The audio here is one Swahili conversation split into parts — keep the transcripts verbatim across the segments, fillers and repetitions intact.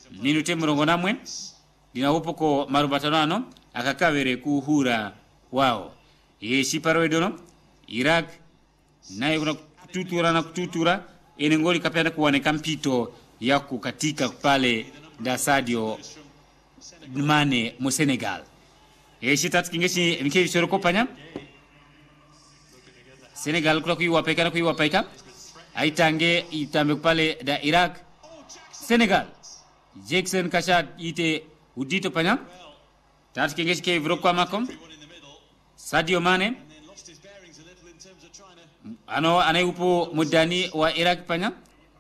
minute murongo namwe dina upoko marubatano ano akakavere kuhura wao yeshi parwedono Iraq naye kuna kututura na kututura ene ngoli kapenda kuoneka mpito ya kukatika pale da Sadio Mane mu Senegal yeshi tatkingeshi mike shoroko panya Senegal kula kuiwa peka na kuiwa peka aitange itambe pale da Iraq Senegal Jackson Kashat ite udito panya tatkingeshi ke vrokwa makom Sadio Mane ano anayupo mudani wa Iraq panya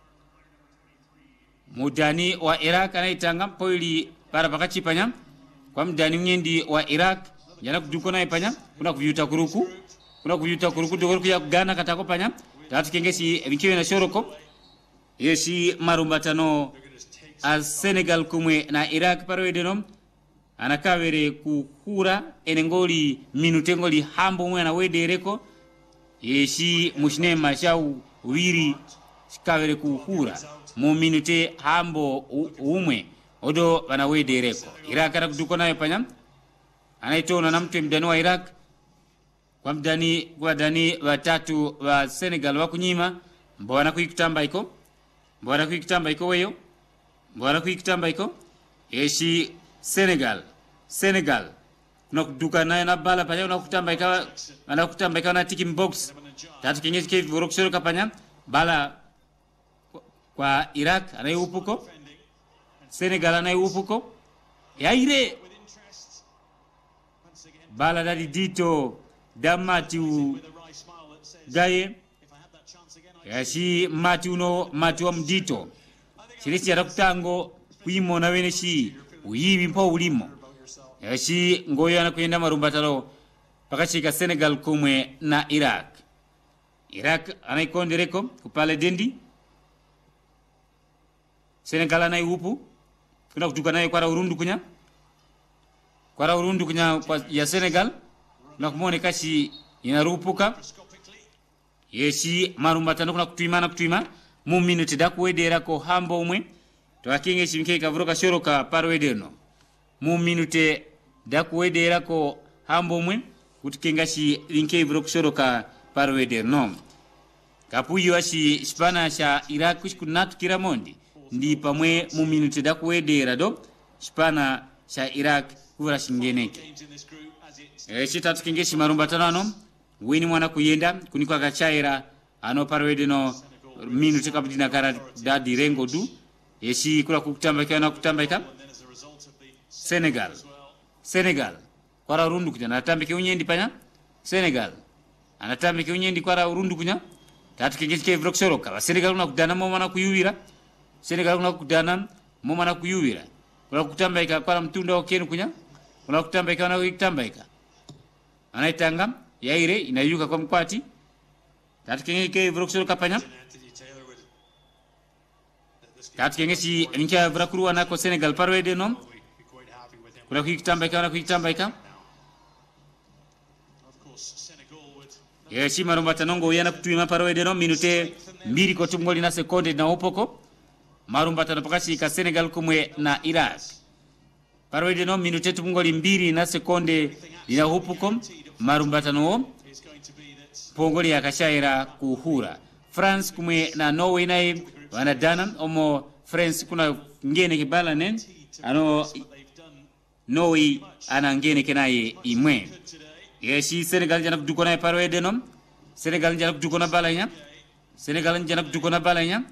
mudani wa Iraq anaitanga poili para pakachi panya kwa mudani nyendi wa Iraq yana kuduko na panya kuna kuyuta kuruku kuna kuyuta kuruku dogor kuya Ghana katako panya tatu kengesi bikiwe na shoroko yeshi marumbatano as Senegal kumwe na Iraq parwedenom anakavere kuhura enengoli minutengoli hambo mwana wedereko yeshi mushinema shau wiri kavere kuhura mu minute hambo umwe odo bana wedereko Iraq ara kuduko nayo panya anaitona na mtu mdani wa Iraq kwa mdani kwa dani watatu wa Senegal wakunyima mbona kuikitamba iko mbona kuikitamba iko weyo mbona kuikitamba iko yeshi Senegal Senegal kuna kuduka nayo na bala panya kuna kutamba ikawa ana kutamba ikawa na tiki box tatu kingezi ke vorokshoro kapanya bala kwa Iraq anayupuko Senegal anayupuko yaire bala dadi dito damatu gaye yashi matu no matu wa mdito chilisi ya rakutango kuimo na weneshi uyibi mpo ulimo yashi ngoyo anakuenda marumbatalo pakachika Senegal kumwe na Iraq Iraq anaikondereko kupale dendi Senegal anaiupu kuna kutuka naye kwa urundu kunya kwa urundu kunya kwa ya Senegal na kumone kashi inarupuka yeshi marumbatano kuna kutuimana kutuima mu minute da kuwedera ko hambo umwe to akinge shimke kavuroka shoroka parwedeno mu minute da kuwedera ko hambo umwe kutikenga shi linke vrok shoroka parwedeno kapuyo ashi Spana sha Iraq kunatu kiramondi ndi pamwe mu minute da kuwedera do Spana sha Iraq kuvura shingeneke yeshi tatu kingeshi marumbatano ano wini mwana kuyenda kunikwa gachaira ano parwedeno minute kabdina kara dadi rengo du yeshi kula kutamba kana kutamba ika Senegal Senegal kwara urundu kunya natambike unyendi panya Senegal anatambike unyendi kwara urundu kunya tatu kingeke vroksoroka wa Senegal una kudana mo mana kuyuwira Senegal una kudana mo mana kuyuwira kula kutamba ika kwara mtunda okenu kunya kula kutamba ika na kutamba ika anaitanga yaire inayuka kwa mkwati tatu kingeke vroksoroka panya tatu kingesi ninja vrakuru anako Senegal parwede no kuna kuitamba ika na kuitamba ika yeshi marumbatano ngo yana kutuima parwede no minute mbili ko tumgoli na sekonde na upoko marumbatano pakasi ka Senegal kumwe na Iraq parwede no minute tumgoli mbili na sekonde ina upoko marumbatano pongoli yakashaira kuhura France kumwe na Norway naye wanadana omo France kuna ngene kibala nen ano Norway ana ngene kenaye imwe yeshi Senegal jana kuduko na parwede no Senegal jana kuduko na balanya Senegal jana kuduko na balanya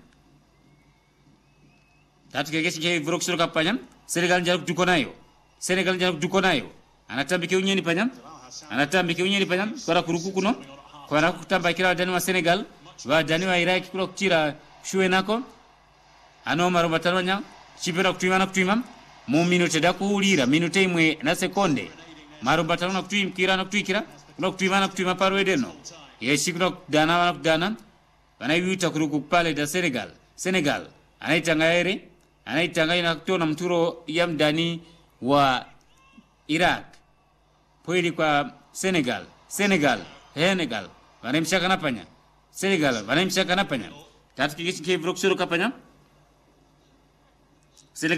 tatu kegeshi ke vroksoro kapanya Senegal jana kuduko nayo Senegal jana kuduko nayo anatambike unyeni panya anatambike unyeni panya kwa kuruku kuno kwa kutamba kila dani wa Senegal wa dani wa Iraq kulo kira shuwe nako ano marumbatano nya chipera kutuima na kutuima mu minute da kuulira minute imwe na sekonde marumbatano na kutuima kira na kutuikira kulo kutuima na kutuima parwedeno yeshi kulo dana na kudana wanayuita kuruku pale da Senegal Senegal anaitanga ere anaitanga ina kutona mturo ya mdani wa Iraq poili kwa Senegal Senegal Senegal vanemshaka napanya Senegal vanemshaka napanya tatu kingisi ke vroksoro kapanya